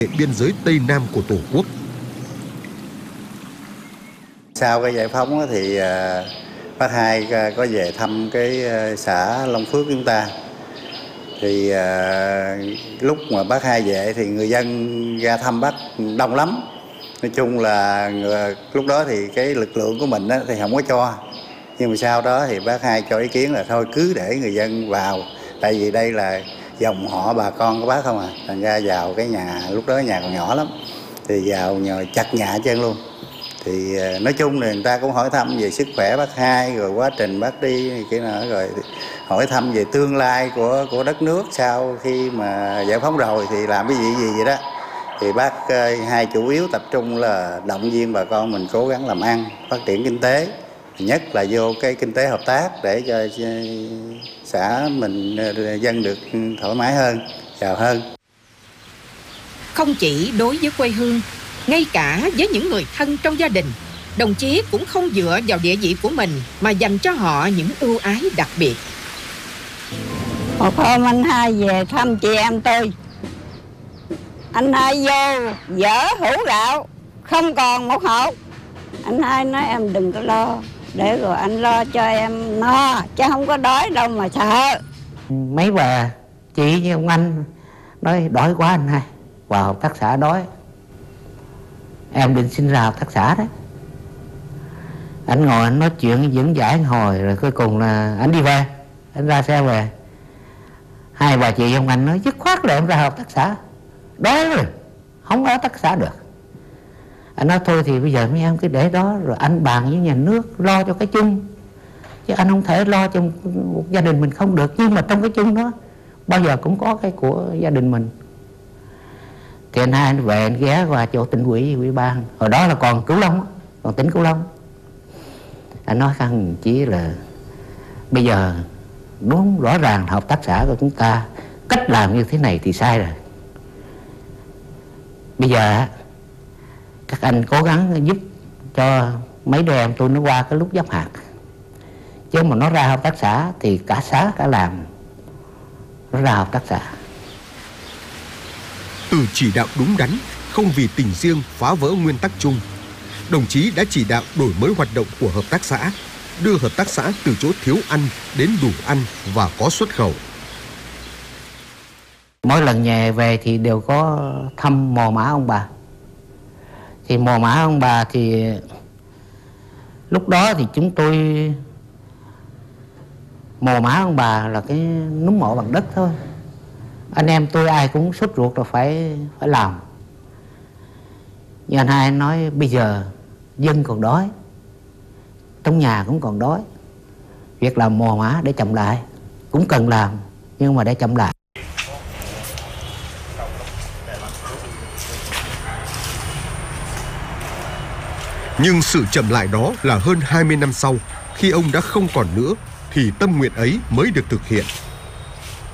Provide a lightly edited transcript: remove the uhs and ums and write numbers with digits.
biên giới Tây Nam của Tổ quốc. Sau cái giải phóng thì Bác Hai có về thăm cái xã Long Phước chúng ta. Thì lúc mà Bác Hai về thì người dân ra thăm Bác đông lắm. Nói chung là lúc đó thì cái lực lượng của mình thì không có cho. Nhưng mà sau đó thì Bác Hai cho ý kiến là thôi cứ để người dân vào. Tại vì đây là dòng họ bà con của bác không à. Thành ra vào cái nhà, lúc đó nhà còn nhỏ lắm. Thì vào nhờ chặt nhà chân luôn. Thì nói chung là người ta cũng hỏi thăm về sức khỏe Bác Hai, rồi quá trình bác đi cái nào, rồi hỏi thăm về tương lai của đất nước sau khi mà giải phóng rồi thì làm cái gì vậy đó. Thì Bác Hai chủ yếu tập trung là động viên bà con mình cố gắng làm ăn, phát triển kinh tế, nhất là vô cái kinh tế hợp tác để cho xã mình dân được thoải mái hơn, giàu hơn. Không chỉ đối với quê hương, ngay cả với những người thân trong gia đình, đồng chí cũng không dựa vào địa vị của mình mà dành cho họ những ưu ái đặc biệt. Một hôm anh Hai về thăm chị em tôi. Anh Hai vô dỡ hũ gạo, không còn một hột. Anh Hai nói em đừng có lo, để rồi anh lo cho em no, chứ không có đói đâu mà sợ. Mấy bà chị với ông anh nói đói quá anh Hai, vào hợp tác xã đói. Em định xin ra hợp tác xã đó. Anh ngồi anh nói chuyện dẫn giải hồi, rồi cuối cùng là anh đi về, anh ra xe về. Hai bà chị ông anh nói dứt khoát là em ra hợp tác xã, đói rồi không có hợp tác xã được. Anh nói thôi thì bây giờ mấy em cứ để đó, rồi anh bàn với nhà nước lo cho cái chung, chứ anh không thể lo cho một gia đình mình không được. Nhưng mà trong cái chung đó bao giờ cũng có cái của gia đình mình. Thì anh Hai anh về anh ghé qua chỗ tỉnh ủy, ủy ban, hồi đó là còn Cửu Long, còn tỉnh Cửu Long. Anh nói khăn chỉ là bây giờ đúng rõ ràng hợp tác xã của chúng ta cách làm như thế này thì sai rồi. Bây giờ các anh cố gắng giúp cho mấy đứa em tôi nó qua cái lúc giáp hạt, chứ mà nó ra hợp tác xã thì cả xã cả làm nó ra hợp tác xã. Từ chỉ đạo đúng đắn, không vì tình riêng phá vỡ nguyên tắc chung, đồng chí đã chỉ đạo đổi mới hoạt động của hợp tác xã, đưa hợp tác xã từ chỗ thiếu ăn đến đủ ăn và có xuất khẩu. Mỗi lần nhà về thì đều có thăm mồ mả ông bà. Thì mồ mả ông bà thì lúc đó thì chúng tôi mồ mả ông bà là cái núm mộ bằng đất thôi. Anh em tôi ai cũng sốt ruột là phải làm. Nhưng anh Hai nói bây giờ dân còn đói, trong nhà cũng còn đói, việc làm mồ mả để chậm lại cũng cần làm, nhưng mà để chậm lại. Nhưng sự chậm lại đó là hơn 20 năm sau, khi ông đã không còn nữa, thì tâm nguyện ấy mới được thực hiện.